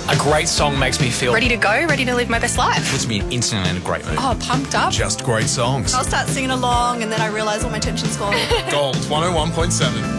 A great song makes me feel Ready to go, ready to live my best life. puts me instantly in a great mood. Oh, pumped up. Just great songs. I'll start singing along and then I realise all my tension's gone. Gold 101.7.